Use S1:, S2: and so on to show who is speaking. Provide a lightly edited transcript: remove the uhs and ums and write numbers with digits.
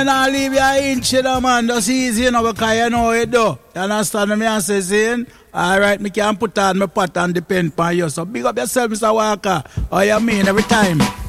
S1: And I leave your inch, you know, man. That's easy, you know, because you know it, though. You understand me? I say, saying, all right, me can put on my pot and depend on you. So big up yourself, Mr. Walker. How you mean every time?